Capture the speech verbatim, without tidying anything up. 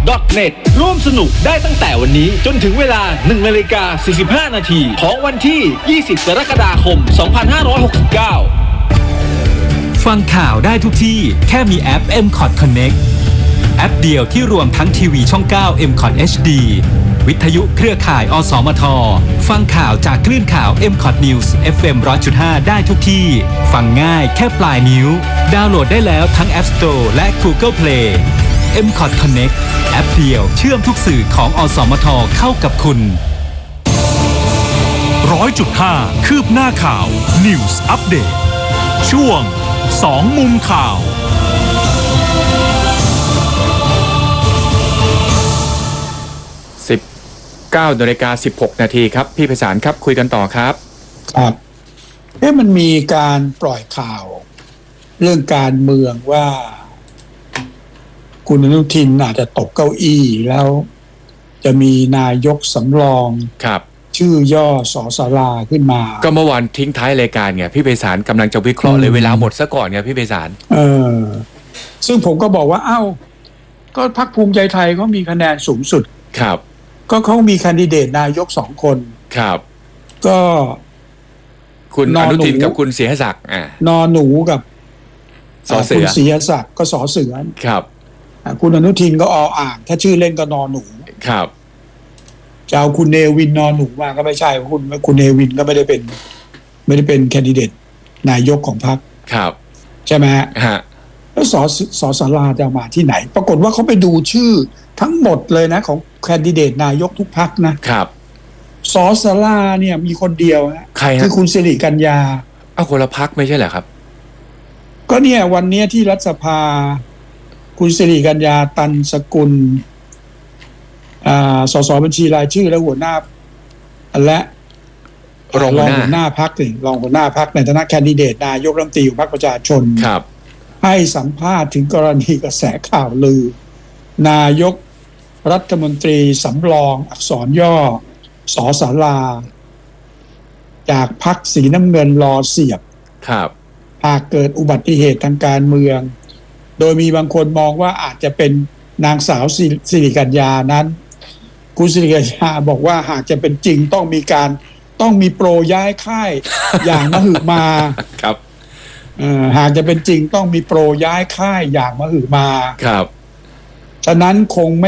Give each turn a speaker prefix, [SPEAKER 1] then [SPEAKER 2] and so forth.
[SPEAKER 1] เน็ต ร่วมสนุกได้ตั้งแต่วันนี้จนถึงเวลา หนึ่งนาฬิกาสี่สิบห้านาทีของวันที่ ยี่สิบ กรกฎาคม สองพันห้าร้อยหกสิบเก้า
[SPEAKER 2] ฟังข่าวได้ทุกที่แค่มีแอป เอ็ม คอท Connect แอปเดียวที่รวมทั้งทีวีช่อง เก้า เอ็ม คอท เอช ดี วิทยุเครือข่าย อสมท ฟังข่าวจากคลื่นข่าว เอ็ม คอท News เอฟ เอ็ม หนึ่งร้อยจุดห้า ได้ทุกที่ ฟังง่ายแค่ปลายนิ้ว ดาวน์โหลดได้แล้วทั้ง App Store และ Google Play เอ็ม คอท Connect แอปเดียวเชื่อมทุกสื่อของ อสมท เข้ากับคุณ
[SPEAKER 3] ร้อยจุดห้า คืบหน้าข่าว News Update ช่วงสองมุมข่าว
[SPEAKER 4] สิบเก้านาฬิกาสิบหกนาทีครับพี่ไพศาลครับคุยกันต่อครับ
[SPEAKER 5] ครับเอ๊ะมันมีการปล่อยข่าวเรื่องการเมืองว่าคุณอนุทินอาจจะตกเก้าอี้แล้วจะมีนายกสำรอง
[SPEAKER 4] ครับ
[SPEAKER 5] ชื่อย่อสอสลาขึ้นมา
[SPEAKER 4] ก็เมื่อวานทิ้งท้ายรายการไงพี่ไพศาลกำลังจะวิเคราะห์เลยเวลาหมดซะก่อนไงพี่ไพศาล
[SPEAKER 5] เออซึ่งผมก็บอกว่าเอ้าก็พรรคภูมิใจไทยเขามีคะแนนสูงสุด
[SPEAKER 4] ครับ
[SPEAKER 5] ก็เขามีแคนดิเดตนายกสองคน
[SPEAKER 4] ครับ
[SPEAKER 5] ก็
[SPEAKER 4] คุณอนุทินกับคุณศรีศักดิ์อ่าน
[SPEAKER 5] อหนูกับ
[SPEAKER 4] สอเสือ
[SPEAKER 5] คุณศรีศักดิ์ก็สอเสือ
[SPEAKER 4] ครับ
[SPEAKER 5] คุณอนุทินก็ออ่างถ้าชื่อเล่นก็นอหนู
[SPEAKER 4] ครับ
[SPEAKER 5] จะเอาคุณเนวินนอนหนูมาก็ไม่ใช่คุณคุณเนวินก็ไม่ได้เป็นไม่ได้เป็นแคนดิเดตนายกของพรรค
[SPEAKER 4] ครับ
[SPEAKER 5] ใช่ไหมฮะ
[SPEAKER 4] ฮะ
[SPEAKER 5] แล้วสอสอสาราจะมาที่ไหนปรากฏว่าเขาไปดูชื่อทั้งหมดเลยนะของแคนดิเดตนายกทุกพรรคนะครับสอสาราเนี่ยมีคนเดียวนะ
[SPEAKER 4] ใครฮะ
[SPEAKER 5] คือคุณสิริกัญญา
[SPEAKER 4] เอาคนละพรรคไม่ใช่เหรอครับ
[SPEAKER 5] ก็เนี่ยวันนี้ที่รัฐสภาคุณสิริกัญญาตันสกุลอ่าสสบัญชีรายชื่อและหัวหน้าและ
[SPEAKER 4] รองหัวหน้า
[SPEAKER 5] พรรครองหัวหน้าพรรคในฐานะแคนดิเดตนายกรัฐมนตรีของพรรคประชาชน
[SPEAKER 4] ครับ
[SPEAKER 5] ให้สัมภาษณ์ถึงกรณีกระแสข่าวลือนายกรัฐมนตรีสำรองอักษรย่อสอสาราจากพรรคสีน้ำเงินรอเสียบ
[SPEAKER 4] ครับ
[SPEAKER 5] หากเกิดอุบัติเหตุทางการเมืองโดยมีบางคนมองว่าอาจจะเป็นนางสาวสิริกัญญานั้นคุณสิริกัญญาบอกว่าหากจะเป็นจริงต้องมีการต้องมีโปรย้ายค่ายอย่างมหึมา
[SPEAKER 4] ครับ
[SPEAKER 5] หากจะเป็นจริงต้องมีโปรย้ายค่ายอย่างมหึมา
[SPEAKER 4] ครับ
[SPEAKER 5] ฉะนั้นคงไม่